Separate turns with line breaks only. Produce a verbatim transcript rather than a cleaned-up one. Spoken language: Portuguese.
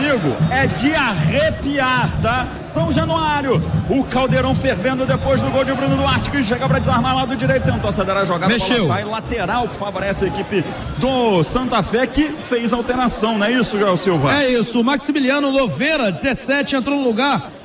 amigo, é de arrepiar, tá? São Januário, o caldeirão fervendo depois do gol de Bruno Duarte, que chega para desarmar lá do direito, tentou acelerar a jogada,
mexeu,
sai lateral, que favorece a equipe do Santa Fé, que fez alteração, não é isso, Joel Silva?
É isso, o Maximiliano Louveira, dezessete, entrou no lugar